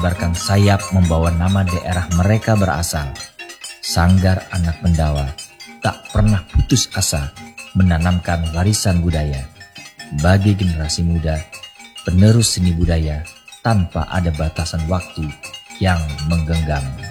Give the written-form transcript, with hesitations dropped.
melebarkan sayap membawa nama daerah mereka berasal. Sanggar Anak Pendawa tak pernah putus asa menanamkan warisan budaya bagi generasi muda, penerus seni budaya tanpa ada batasan waktu yang menggenggam.